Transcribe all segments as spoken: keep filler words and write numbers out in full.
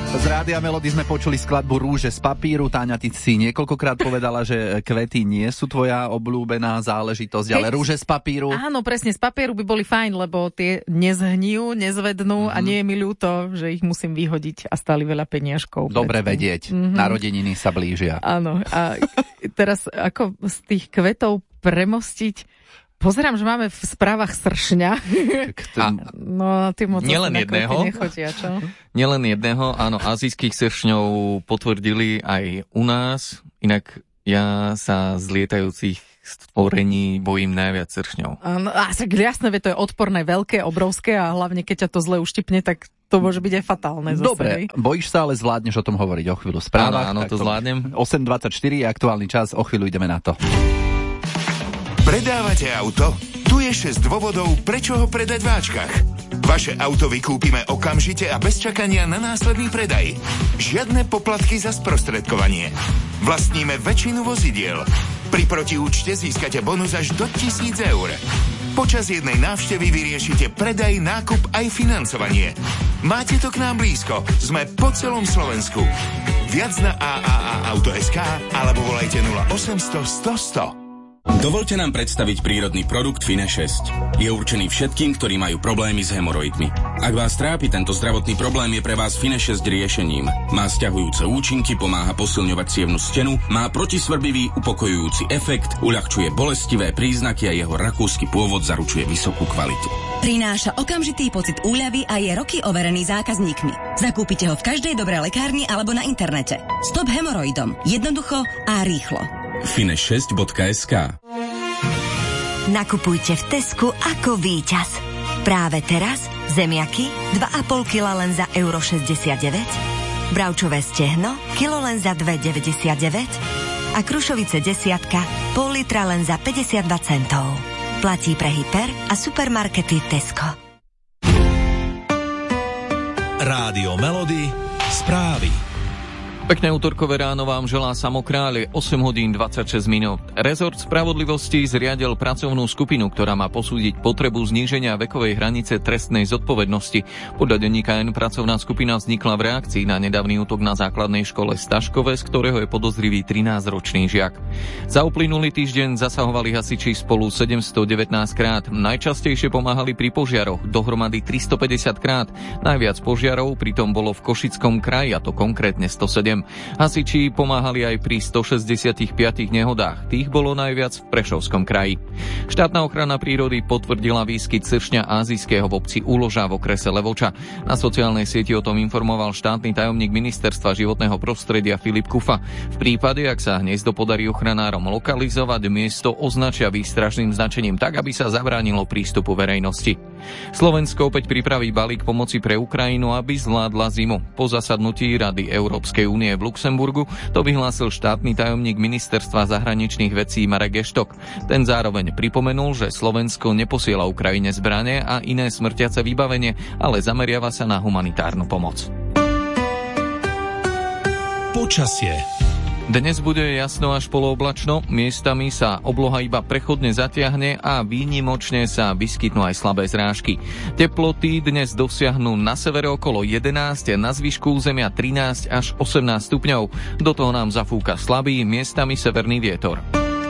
Z Rádia Melody sme počuli skladbu Rúže z papíru. Táňa, ty si niekoľkokrát povedala, že kvety nie sú tvoja obľúbená záležitosť, ale rúže z papíru. Áno, presne, z papieru by boli fajn, lebo tie nezhnijú, nezvednú mm-hmm. a nie je mi ľúto, že ich musím vyhodiť a stáli veľa peniažkov. Dobre vedieť, mm-hmm. narodeniny sa blížia. Áno, a teraz ako z tých kvetov premostiť. Pozerám, že máme v správach sršňa. A no, ty moc nielen jedného. Nechodia, čo? Nielen jedného, áno, azijských sršňov potvrdili aj u nás. Inak ja sa z lietajúcich stvorení bojím najviac sršňov. Áno, a tak jasné, to je odporné, veľké, obrovské a hlavne keď ťa to zle uštipne, tak to môže byť aj fatálne. Dobre, bojíš sa, ale zvládneš o tom hovoriť o chvíľu. Správach, áno, áno, to zvládnem. osem dvadsaťštyri je aktuálny čas, o chvíľu ideme na to. Predávate auto? Tu je šesť dôvodov, prečo ho predať v Ačkach. Vaše auto vykúpime okamžite a bez čakania na následný predaj. Žiadne poplatky za sprostredkovanie. Vlastníme väčšinu vozidiel. Pri protiúčte získate bonus až do tisíc eur. Počas jednej návštevy vyriešite predaj, nákup aj financovanie. Máte to k nám blízko. Sme po celom Slovensku. Viac na a a a auto bodka es ká alebo volajte nula osemsto sto sto. Dovoľte nám predstaviť prírodný produkt Fine šesť. Je určený všetkým, ktorí majú problémy s hemoroidmi. Ak vás trápi tento zdravotný problém, je pre vás Fine šesť riešením. Má sťahujúce účinky, pomáha posilňovať cievnu stenu, má protisvrbivý upokojujúci efekt, uľahčuje bolestivé príznaky a jeho rakúsky pôvod zaručuje vysokú kvalitu. Prináša okamžitý pocit úľavy a je roky overený zákazníkmi. Zakúpite ho v každej dobrej lekárni alebo na internete. Stop hemoroidom. Jednoducho a rýchlo. Fine šesť bodka es ká. Nakupujte v Tesku ako víťaz. Práve teraz zemiaky dva a pol kila len za euro šesťdesiatdeväť, bravčové stehno kilo len za dva deväťdesiatdeväť a krušovice desiatka pol litra len za päťdesiatdva centov. Platí pre hyper a supermarkety Tesco. Rádio Melody, správy. Pekné útorkové ráno vám želá Samokráľ, osem hodín dvadsaťšesť minút. Rezort spravodlivosti zriadil pracovnú skupinu, ktorá má posúdiť potrebu zníženia vekovej hranice trestnej zodpovednosti. Podľa denníka N pracovná skupina vznikla v reakcii na nedávny útok na základnej škole Staškove, z ktorého je podozrivý trinásťročný žiak. Za uplynulý týždeň zasahovali hasiči spolu sedemstodevätnásť krát. Najčastejšie pomáhali pri požiaroch, dohromady tristopäťdesiat krát. Najviac požiarov pritom bolo v Košickom kraji, a to konkrétne stosedem. Hasiči pomáhali aj pri stošesťdesiatpäť nehodách. Tých bolo najviac v Prešovskom kraji. Štátna ochrana prírody potvrdila výskyt sršňa ázijského v obci Úloža v okrese Levoča. Na sociálnej sieti o tom informoval štátny tajomník Ministerstva životného prostredia Filip Kufa. V prípade, ak sa hniezdo podarí ochranárom lokalizovať, miesto označia výstražným značením tak, aby sa zabránilo prístupu verejnosti. Slovensko opäť pripraví balík pomoci pre Ukrajinu, aby zvládla zimu. Po zasadnutí Rady Európskej únie v Luxemburgu to vyhlásil štátny tajomník Ministerstva zahraničných vecí Marek Eštok. Ten zároveň pripomenul, že Slovensko neposiela Ukrajine zbrane a iné smrtiace vybavenie, ale zameriava sa na humanitárnu pomoc. Počasie. Dnes bude jasno až polooblačno, miestami sa obloha iba prechodne zatiahne a výnimočne sa vyskytnú aj slabé zrážky. Teploty dnes dosiahnu na severe okolo jedenásť, na zvyšku územia trinásť až osemnásť stupňov. Do toho nám zafúka slabý, miestami severný vietor.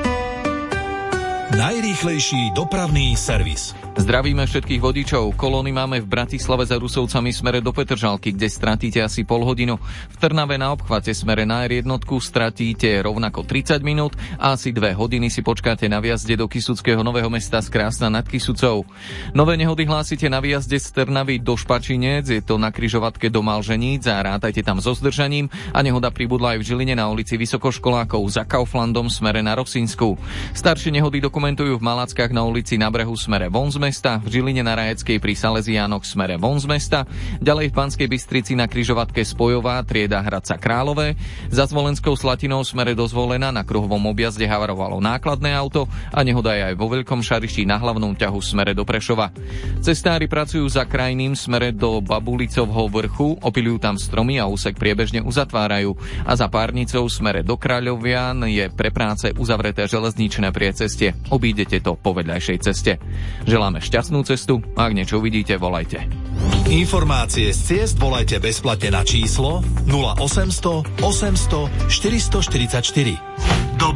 Najrýchlejší dopravný servis. Zdravíme všetkých vodičov. Kolóny máme v Bratislave za Rusovcami smere do Petržalky, kde stratíte asi pol hodinu. V Trnave na obchvate smere na er jednotku stratíte rovnako tridsať minút a asi dve hodiny si počkáte na výjazde do Kysuckého Nového Mesta z Krásna nad Kysucou. Nové nehody hlásite na výjazde z Trnavy do Špačinec, je to na križovatke do Malženíc a rátajte tam so zdržaním, a nehoda pribudla aj v Žiline na ulici Vysokoškolákov za Kauflandom smere na Rosinsku. Staršie nehody dokumentujú v Malackách na ulici Na brehu smere von z mesta, v Žiline na Rajeckej pri Salesiánoch smere von z mesta, ďalej v Banskej Bystrici na križovatke Spojová trieda Hradca Králové, za Zvolenskou Slatinou smere do Zvolena na kruhovom objazde havarovalo nákladné auto a nehoda je aj vo Veľkom Šariši na hlavnom ťahu smere do Prešova. Cestári pracujú za krajným smere do Babulicovho vrchu, opilujú tam stromy a úsek priebežne uzatvárajú, a za Párnicou smere do Kráľovian je pre práce uzavreté železničné priecestie. Obídete to po vedľajšej ceste. Želáme šťastnú cestu, ak niečo uvidíte, volajte. Informácie z ciest volajte bezplatne na číslo nula osemsto osemsto štyristoštyridsaťštyri.